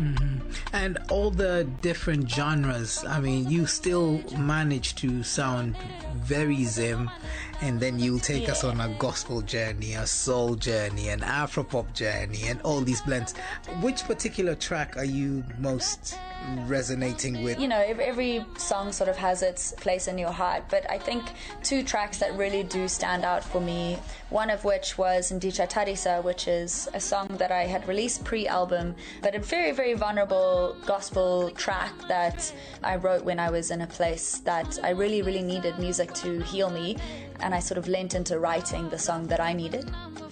And all the different genres, I mean, you still manage to sound very Zim, and then you'll take us on a gospel journey, a soul journey, an Afropop journey, and all these blends. Which particular track are you most resonating with? You know, every song sort of has its place in your heart, but I think two tracks that really do stand out for me, one of which was Ndicha Tarisa, which is a song that I had released pre-album, but a very, very vulnerable gospel track that I wrote when I was in a place that I really, really needed music to heal me, and I sort of leant into writing the song that I needed.